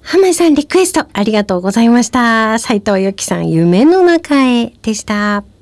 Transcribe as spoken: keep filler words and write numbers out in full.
浜井さんリクエストありがとうございました。斉藤由貴さん夢の中へでした。